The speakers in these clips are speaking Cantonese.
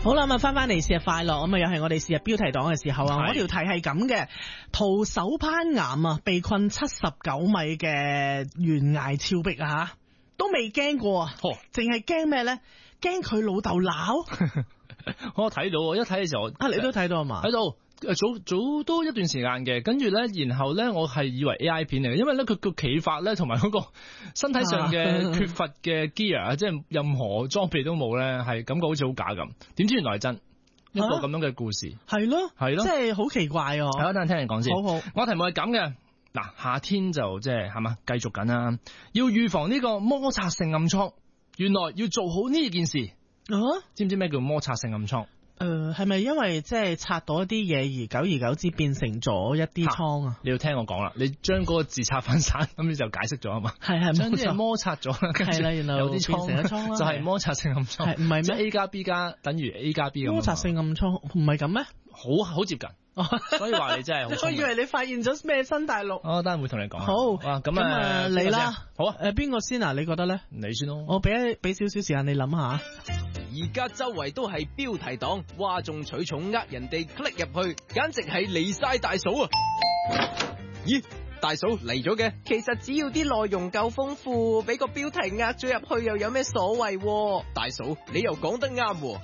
好啦，咁啊翻翻嚟，是日快樂，咁啊又係我哋是日標題黨嘅時候啊！我條題係咁嘅，徒手攀岩啊，被困79米嘅懸崖峭壁啊吓，都未驚過啊，淨係驚咩咧？驚佢老豆鬧。 我睇到，一睇嘅時候啊，你都睇到啊嘛？ 睇到。早都一段時間嘅，跟住咧，然後咧，我係以為 AI 片嚟嘅，因為咧佢個企法咧，同埋嗰個身體上嘅缺乏嘅 gear 啊，即係任何裝備都冇咧，係感覺好似好假咁。點知原來係真一個咁樣嘅故事， 係咯，即係好奇怪啊！ 係，等陣聽人講先。 好， 我題目係咁嘅，嗱，夏天就即係係嘛，繼續緊啦，要預防呢個摩擦性暗瘡，原來要做好呢件事。知唔知咩叫摩擦性暗瘡？ 係咪因為即係擦到一啲嘢，而久而久之變成咗一啲瘡啊？ 你要聽我講啦，你將嗰個字拆翻散，咁你就解釋咗啊嘛。 係將啲嘢摩擦咗， 係啦，然後有啲瘡變成咗瘡啦， 就係摩擦性暗瘡。 唔係咩？ A 加 B 加等於 A 加 B 咁。 摩擦性暗瘡唔係咁咩？ 好接近。所以話你真係好聰明。 我以為你發現咗咩新大陸。 我等陣會同你講。 好， 咁啊你啦。 好啊。 邊個先啊？你覺得咧？ 你先咯。 我俾少少時間你諗下。 而家周圍都係標題黨，嘩眾取寵呃人哋 click 入去，簡直係離晒大嫂啊！咦，大嫂嚟咗嘅？ 其實只要啲內容夠豐富，俾個標題呃咗入去又有咩所謂？ 大嫂，你又講得啱喎。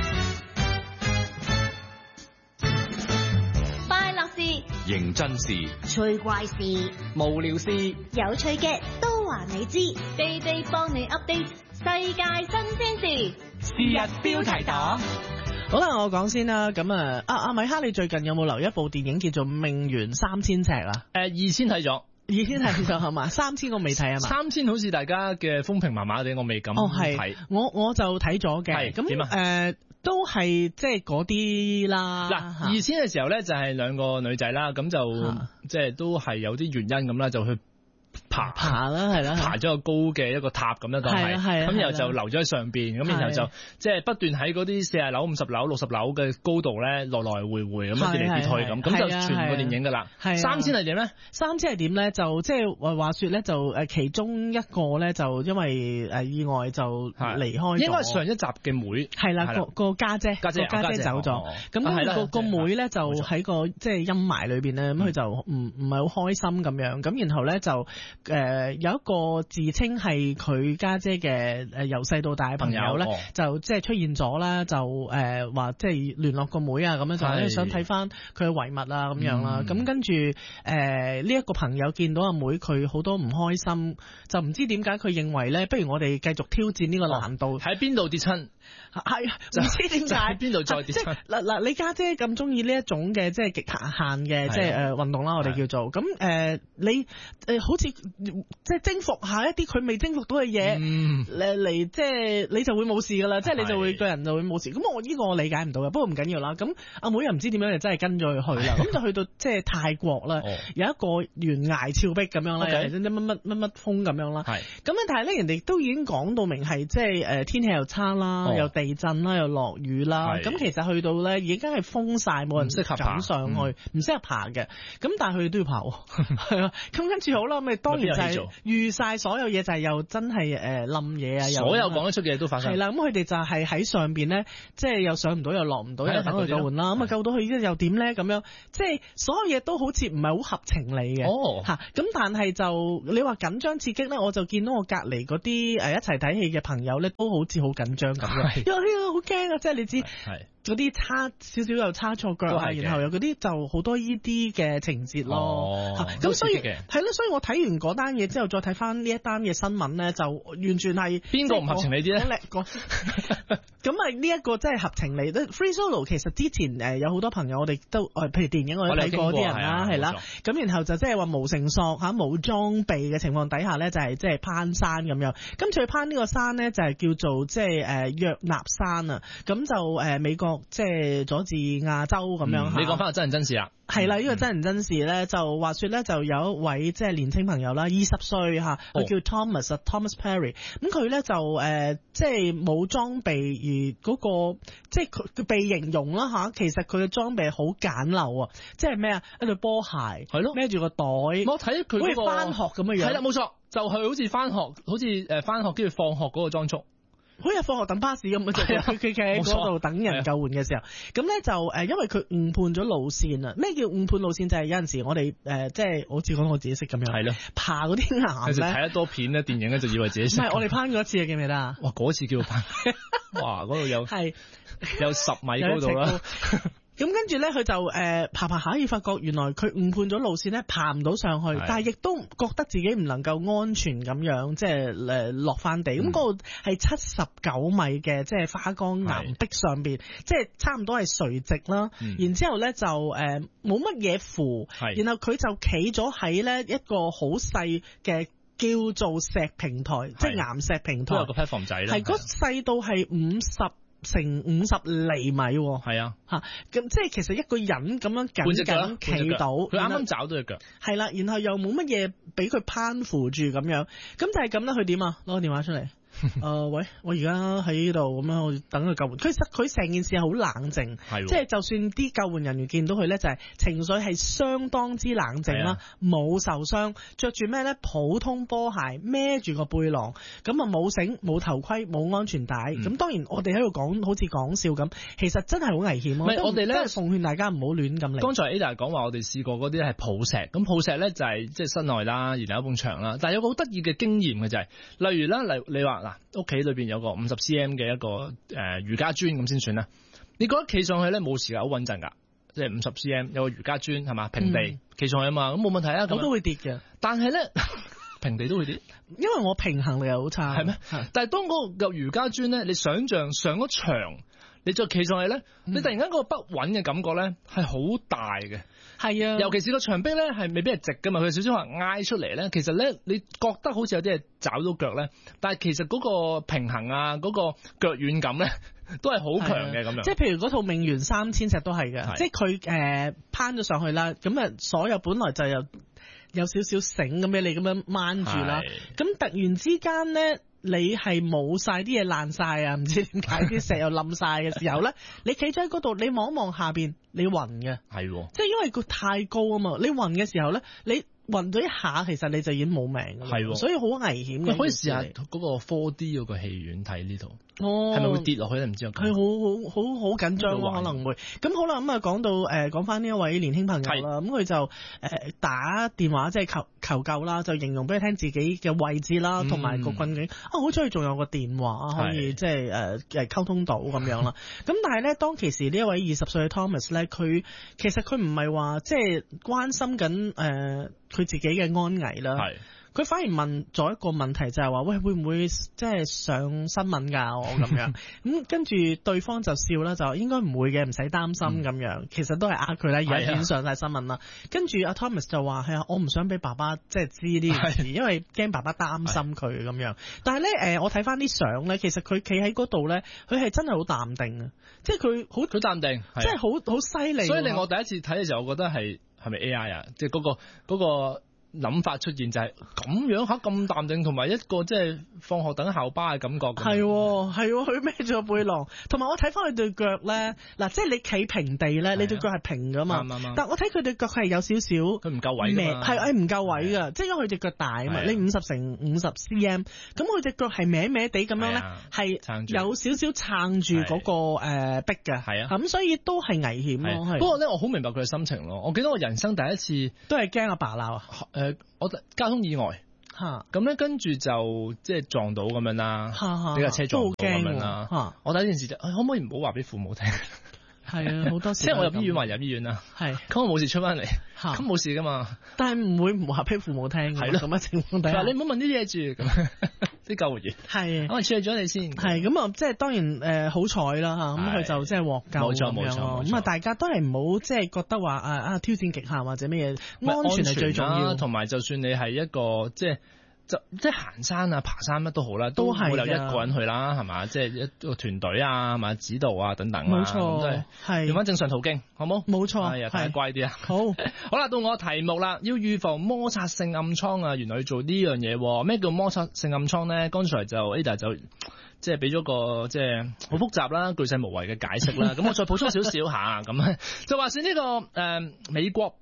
快樂事、 認真事、 趣怪事、 無聊事、 有趣嘅都話你知，地地幫你 update 世界新鮮事。 是日標題黨。 好啦，我講先啦。咁阿米哈，你最近有冇留意一部電影叫做《命懸3000尺》啊 ？2000睇咗。 2000睇咗係嘛？3000我未睇啊嘛 ？3000好似大家嘅風評麻麻地，我未敢睇。 我就睇咗嘅。咁點啊？ 都係即係嗰啲啦。 嗱，2000嘅時候咧就係兩個女仔啦，咁就即係都係有啲原因咁啦，就去爬啦，係啦， 爬咗個高嘅一個塔咁樣，當係，咁然後就留咗喺上邊，咁然後就即係不斷喺嗰啲40樓、50樓、60樓嘅高度咧來來回回咁樣跌嚟跌去咁，咁就全部電影噶啦。3000係點咧？3000係點咧？就即係話說咧，就其中一個咧就因為意外就離開咗。應該係上一集嘅妹係啦，個家姐走咗，咁個妹咧就喺個即係陰霾裏邊咧，咁佢就唔係好開心咁樣，咁然後咧就。有一個自稱係佢家姐嘅由細到大嘅朋友咧，就即係出現咗啦，就話即係聯絡個妹啊，咁樣就想睇翻佢嘅遺物啊咁樣啦。咁跟住呢一個朋友見到阿妹佢好多唔開心，就唔知點解佢認為咧，不如我哋繼續挑戰呢個難度。喺邊度跌親？係唔知點解喺邊度再跌親？嗱，你家姐咁中意呢一種嘅即係極限嘅即係運動啦，我哋叫做咁你好似即係征服下一啲佢未征服到嘅嘢嚟，即係你就會冇事噶啦，即係你就會個人就會冇事。咁我呢個我理解唔到嘅，不過唔緊要啦。咁阿妹又唔知點樣就真係跟咗佢去啦。咁就去到即係泰國啦，有一個懸崖峭壁咁樣啦，又係乜乜風咁樣啦。咁但係咧人哋都已經講到明係即係天氣又差啦，又地震啦，又落雨啦。咁其實去到咧已經係封晒，冇人適合爬上去，唔適合爬嘅。咁但係佢哋都要爬，係啊。咁跟住好啦，咪當然就係預晒所有嘢，就係又真係冧嘢啊！所有講得出嘅嘢都發生。係啦，咁佢哋就係喺上邊咧，即係又上唔到，又落唔到，又等佢救援啦。咁啊救到佢又點咧？咁樣即係所有嘢都好似唔係好合情理嘅。嚇！咁但係就你話緊張刺激咧，我就見到我隔離嗰啲一齊睇戲嘅朋友咧，都好似好緊張咁嘅。因為呢個好驚啊！即係你知。嗰啲差少少又差錯腳啊，然後有嗰啲就好多依啲嘅情節咯。咁所以係咯，所以我睇完嗰單嘢之後，再睇翻呢一單嘅新聞咧，就完全係邊個唔合情理啲咧？咁啊，呢一個真係合情理。Free Solo 其實之前有好多朋友我哋都譬如電影我哋睇過啲人啦，係啦。咁然後就即係話無繩索冇裝備嘅情況底下咧，就係即係攀山咁樣。今次去攀呢個山咧，就係叫做即係約納山啊。咁就美國。即係佐治亞州咁樣。你講翻個真人真事啊？係啦，呢個真人真事咧，就話說咧，就有一位即係年輕朋友啦，20歲嚇，佢叫 Thomas Perry。咁佢咧就即係冇裝備，而嗰個即係佢被形容啦嚇，其實佢嘅裝備好簡陋啊，即係咩啊？一對波鞋，係咯，孭住個袋。我睇佢好似翻學咁嘅樣。係啦，冇錯，就係好似翻學，好似翻學跟住放學嗰個裝束。 好似放學等巴士咁啊，佢企喺嗰度等人救援嘅時候，咁咧就因為佢誤判咗路線啊。咩叫誤判路線？就係有陣時我哋即係好似講我自己識咁樣，係咯，爬嗰啲岩咧， 睇得多片咧，電影咧就以為自己識。 唔係，我哋攀過一次啊，記唔記得啊？ 哇，嗰次叫做攀，哇，嗰度有10米高度啦。 咁跟住咧，佢就爬下，發覺原來佢誤判咗路線咧，爬唔到上去，但係亦都覺得自己唔能夠安全咁樣，即係落翻地。咁嗰度係79米嘅，即係花崗岩壁上邊，即係差唔多係垂直啦。然之後咧就冇乜嘢扶，然後佢就企咗喺咧一個好細嘅叫做石平台，即係岩石平台， 都有個 platform 仔啦， 係嗰細到係50乘50厘米， 係啊， 咁即係其實一個人咁樣緊企到， 佢啱啱找到隻腳， 係啦，然後又冇乜嘢俾佢攀扶住咁樣，咁但係咁咧，佢點啊？攞個電話出嚟。喂，我而家喺呢度咁樣，我等佢救援。其實佢成件事係好冷靜，即係就算啲救援人員見到佢咧，就係情緒係相當之冷靜啦，冇受傷，着住咩咧？普通波鞋，孭住個背囊，咁啊冇繩、冇頭盔、冇安全帶。咁當然我哋喺度講好似講笑咁，其實真係好危險。我哋咧奉勸大家唔好亂咁嚟。剛才 Ada 講話我哋試過嗰啲係抱石，咁抱石咧就係即係室內啦，然後一埲牆啦。但係有個好得意嘅經驗嘅就係，例如啦，你話嗱，屋企裏邊有個50 cm 嘅一個瑜伽磚咁先算啦。你覺得企上去咧冇時間好穩陣噶，即係50 cm 有個瑜伽磚係嘛，平地企上去啊嘛，咁冇問題啊。 咁都會跌嘅，但係咧平地都會跌， 因為我平衡力又好差。 係咩？但係當嗰個瑜伽磚咧，你想象上咗牆，你再企上去咧，你突然間嗰個不穩嘅感覺咧係好大嘅。 係啊， 尤其是個牆壁咧係未必係直噶嘛，佢有少少可能挨出嚟咧。其實咧，你覺得好似有啲嘢找到腳咧，但係其實嗰個平衡啊，嗰個腳軟感咧，都係好強嘅咁樣。 即係譬如嗰套命懸3000尺都係嘅，即係佢攀咗上去啦，咁啊所有本來就有少少繩咁俾你咁樣掹住啦，咁突然之間咧。你係冇晒啲嘢爛晒啊！唔知點解啲石又冧晒嘅時候咧，你企咗喺嗰度，你望一望下邊，你暈嘅， 係， 即係因為佢太高啊嘛，你暈嘅時候咧，你暈咗一下，其實你就已經冇命㗎啦，係，所以好危險嘅。 可以試下嗰個 4D 嗰個戲院睇呢度。係咪會跌落去咧？唔知啊。佢好緊張咯，可能會。咁好啦，咁啊講到講翻呢一位年輕朋友啦，咁佢就打電話即係求救啦，就形容俾佢聽自己嘅位置啦，同埋個困境。好彩佢仲有個電話可以即係溝通到咁樣啦。咁但係咧，當其時呢一位20歲嘅 Thomas 咧，佢其實佢唔係話即係關心緊佢自己嘅安危啦。佢反而問咗一個問題，就係話：喂，會唔會即係上新聞㗎？我咁樣咁跟住對方就笑啦，就應該唔會嘅，唔使擔心咁樣。其實都係呃佢啦，而家已經上晒新聞啦。跟住阿 Thomas 就話：係啊，我唔想俾爸爸即係知呢件事，因為驚爸爸擔心佢咁樣。但係咧我睇翻啲相咧，其實佢企喺嗰度咧，佢係真係好淡定啊！即係佢好淡定， 即係好犀利。 所以令我第一次睇嘅時候，我覺得係咪 AI 啊？即係嗰個諗法出現就係咁樣嚇，咁淡定，同埋一個即係放學等校巴嘅感覺。 係，佢孭住個背囊，同埋我睇翻佢對腳咧，嗱，即係你企平地咧，你對腳係平噶嘛。但我睇佢對腳係有少少， 佢唔夠位㗎嘛。 係唔夠位㗎，即係因為佢隻腳大啊嘛。你50乘50 cm，咁佢隻腳係歪歪地咁樣咧，係有少少撐住嗰個壁嘅。係啊，咁所以都係危險咯。 不過咧，我好明白佢嘅心情咯。我記得我人生第一次都係驚阿爸鬧啊。 我交通意外，咁咧跟住就即係撞到咁樣啦，俾架車撞到咁樣啦。我第一件事就可唔可以唔好話俾父母聽？ 係啊，好多時即係我入醫院還入醫院啦，係咁我冇事出翻嚟，咁冇事噶嘛。 但係唔會唔話俾父母聽，係咯咁嘅情況底下， 你唔好問呢啲嘢住咁。啲救護員係， 我處理咗你先。 係咁啊，即係當然好彩啦嚇，咁佢就即係獲救咁樣。冇錯。咁啊，大家都係唔好即係覺得話挑戰極限或者咩嘢，安全係最重要。 同埋就算你係一個即係行山啊、爬山乜都好啦，都冇理由一個人去啦，係嘛？即係一個團隊啊，係嘛？指導啊等等。 冇錯，係用翻正常途徑，好冇？ 冇錯， 係大家乖啲啊。 好， 好啦，到我題目啦，要預防摩擦性暗瘡啊，原來要做呢樣嘢。咩叫摩擦性暗瘡咧？剛才就 Ada 就即係俾咗個即係好複雜啦、巨細無遺嘅解釋啦。咁我再補充少少下，咁就話說呢個美國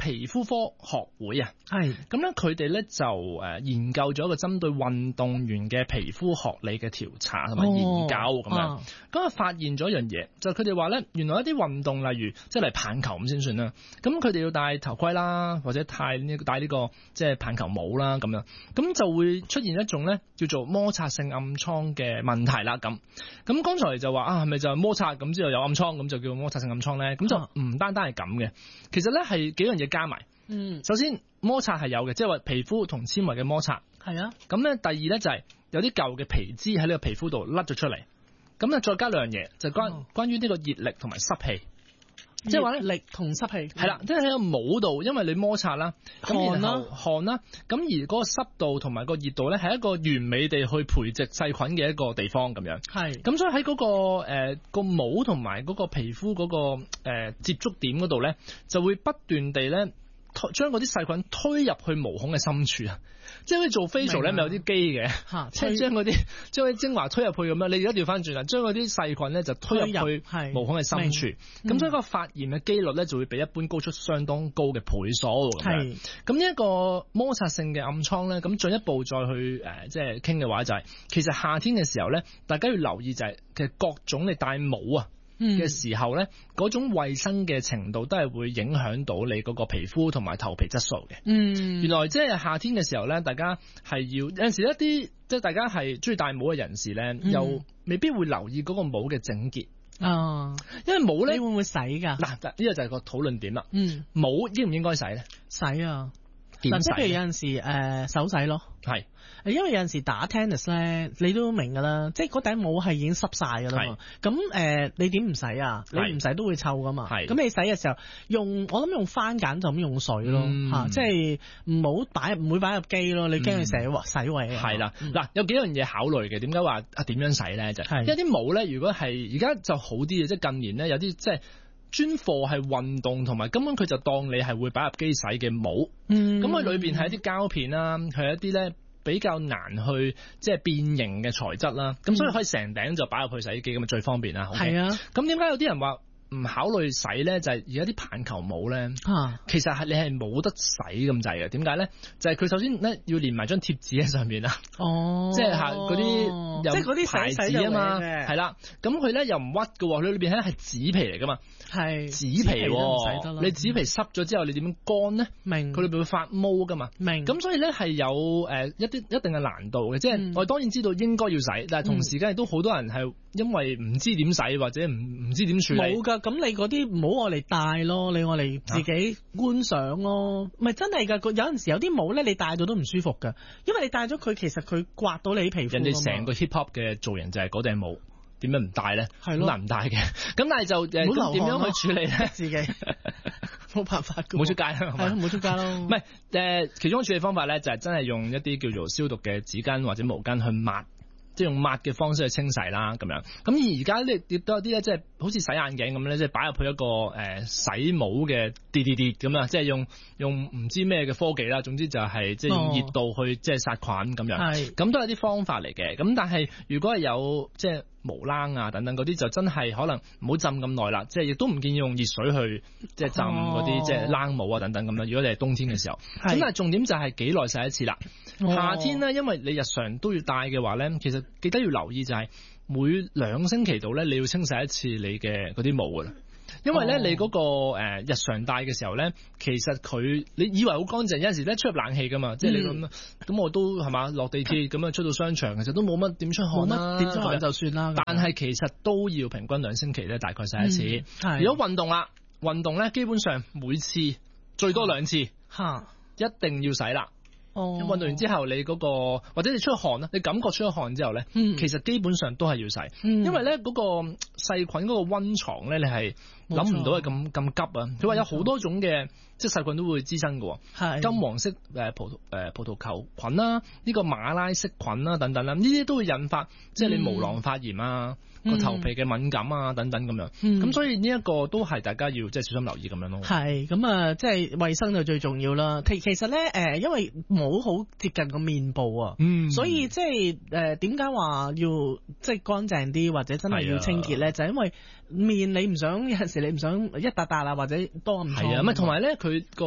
皮膚科學會啊， 係咁咧佢哋咧就研究咗一個針對運動員嘅皮膚學理嘅調查同埋研究咁樣，咁啊發現咗一樣嘢，就佢哋話咧，原來一啲運動例如即係嚟棒球咁先算啦，咁佢哋要戴頭盔啦，或者戴呢個即係棒球帽啦咁樣，咁就會出現一種咧叫做摩擦性暗瘡嘅問題啦咁。咁剛才就話啊，係咪就係摩擦咁之後有暗瘡咁就叫摩擦性暗瘡咧？咁就唔單單係咁嘅，其實咧係幾樣嘢加埋。首先摩擦係有嘅，即係話皮膚同纖維嘅摩擦。係啊。咁咧第二咧就係有啲舊嘅皮脂喺呢個皮膚度甩咗出嚟。咁咧再加兩樣嘢，就關於呢個熱力同埋濕氣。即係話咧，力同濕氣係啦，即係喺個帽度，因為你摩擦啦，咁然後汗啦，咁而嗰個濕度同埋個熱度咧，係一個完美地去培植細菌嘅一個地方咁樣。係，咁所以喺嗰個個帽同埋嗰個皮膚嗰個接觸點嗰度咧，就會不斷地咧將嗰啲細菌推入去毛孔嘅深處啊。即係好似做 facial 咧，咪有啲機嘅，即係將啲精華推入去咁樣。你而家調翻轉啦，將嗰啲細菌咧就推入去毛孔嘅深處，咁所以個發炎嘅機率咧就會比一般高出相當高嘅倍數咁樣。咁呢一個摩擦性嘅暗瘡咧，咁進一步再去即係傾嘅話就係，其實夏天嘅時候咧，大家要留意就係其實各種你戴帽啊嘅時候咧，嗰種衛生嘅程度都係會影響到你嗰個皮膚同埋頭皮質素嘅。原來即係夏天嘅時候咧，大家係要有陣時一啲即係大家係中意戴帽嘅人士咧，又未必會留意嗰個帽嘅整潔。因為帽咧，你會唔會洗㗎？嗱，呢個就係個討論點啦。帽應唔應該洗咧？洗啊！點洗？譬如有陣時手洗咯。係。因為有陣時打 tennis 咧，你都明㗎啦，即係嗰頂帽係已經濕晒㗎啦嘛。咁你點唔洗啊？你唔洗都會臭㗎嘛。咁你洗嘅時候我諗用番梘就咁用水咯嚇，即係唔會擺入機咯。你驚佢洗位啊？係啦，嗱有幾樣嘢考慮嘅。點解話點樣洗咧？就因為啲帽咧，如果係而家就好啲嘅，即係近年咧有啲即係專貨係運動同埋根本佢就當你係會擺入機洗嘅帽。咁佢裏邊係一啲膠片啦，係一啲咧比較難去即係變形嘅材質啦，咁所以可以成頂就擺入去洗衣機咁啊，最方便啦。係啊，咁點解有啲人話唔考慮洗咧？就係而家啲棒球帽咧，其實係你係冇得洗咁滯嘅。點解咧？就係佢首先咧要連埋張貼紙喺上面啦。即係嗰啲即係嗰啲牌子啊嘛，係啦。咁佢咧又唔屈嘅，佢裏邊咧係紙皮嚟噶嘛。係紙皮唔使得啦。你紙皮濕咗之後，你點樣乾咧？明佢裏邊會發毛噶嘛？明咁所以咧係有一定嘅難度嘅。即係我當然知道應該要洗，但係同時間亦都好多人係因為唔知點洗或者唔知點處理。冇㗎，咁你嗰啲唔好愛嚟戴咯，你愛嚟自己觀賞咯。唔係真係㗎，有陣時有啲帽咧，你戴到都唔舒服㗎，因為你戴咗佢，其實佢刮到你皮膚。人哋成個 hip hop 嘅造型就係嗰頂帽。點樣唔戴咧？係咯，難唔戴嘅。咁但係就點樣去處理咧？自己冇辦法，冇出街啦，係咪？冇出街咯。唔係其中處理方法咧，就係真係用一啲叫做消毒嘅紙巾或者毛巾去抹。即係用抹嘅方式去清洗啦，咁樣。咁而家咧亦都有啲咧，即係好似洗眼鏡咁咧，即係擺入去一個洗帽嘅跌咁啊，即係用唔知咩嘅科技啦。總之就係即係用熱度去即係殺菌咁樣。係，咁都係啲方法嚟嘅。咁但係如果係有即係毛冷啊等等嗰啲，就真係可能唔好浸咁耐啦。即係亦都唔建議用熱水去即係浸嗰啲即係冷帽啊等等咁啦。如果你係冬天嘅時候，咁但係重點就係幾耐洗一次啦。夏天咧，因為你日常都要戴嘅話咧，其實記得要留意就係每2星期度咧，你要清洗一次你嘅嗰啲帽㗎啦。因為咧，你嗰個日常戴嘅時候咧，其實你以為好乾淨，有陣時咧出入冷氣噶嘛，即係你咁我都係嘛落地鐵咁啊，出到商場其實都冇乜點出汗啦，點出汗就算啦。但係其實都要平均2星期咧，大概洗一次。如果運動咧，基本上每次最多2次，一定要洗啦。運動完之後，你嗰個或者你出汗啦，你感覺出咗汗之後咧，其實基本上都係要洗，因為咧嗰個細菌嗰個溫床咧，你係諗唔到係咁急啊！佢話有好多種嘅即係細菌都會滋生嘅，金黃色葡萄球菌啦，呢個馬拉色菌啦等等啦，呢啲都會引發即係你毛囊發炎啊。個頭皮嘅敏感啊，等等咁樣，咁所以呢一個都係大家要即係小心留意咁樣咯。係咁啊，即係衛生就最重要啦。其實咧，因為冇好接近個面部啊，所以即係點解話要即係乾淨啲或者真係要清潔咧？就係因為面你唔想有陣時你唔想一笪笪啊，或者多咁。係啊，咁同埋咧佢個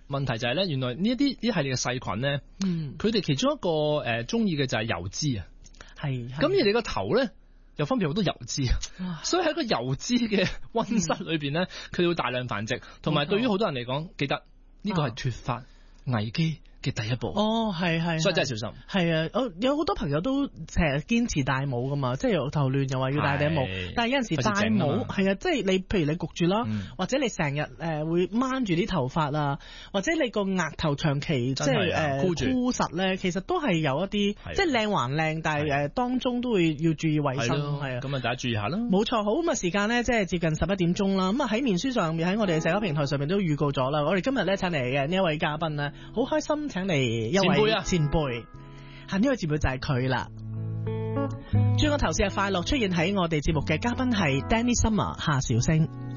問題就係咧，原來呢一系列嘅細菌咧，佢哋其中一個中意嘅就係油脂啊。係。咁而你個頭咧又分別好多油脂，所以喺個油脂嘅溫室裏邊咧，佢哋會大量繁殖，同埋對於好多人嚟講，記得呢個係脫髮危機嘅第一步。係，所以真係小心。係啊，有好多朋友都成日堅持戴帽噶嘛，即係由頭亂又話要戴頂帽，但係有陣時戴帽係啊，即係你譬如你焗住啦，或者你成日會掹住啲頭髮啊，或者你個額頭長期即係箍實咧，其實都係有一啲即係靚還靚，但係當中都會要注意衛生。係啊， 咁啊大家注意下啦。 冇錯，好咁啊時間咧即係接近11點鐘啦，咁啊喺面書上面喺我哋嘅社交平台上面都預告咗啦，我哋今日咧請嚟嘅呢一位嘉賓咧，好開心請嚟一位前輩，呢位前輩就係佢啦。轉個頭先係快樂出現喺我哋節目嘅嘉賓係 Danny Summer 夏小星。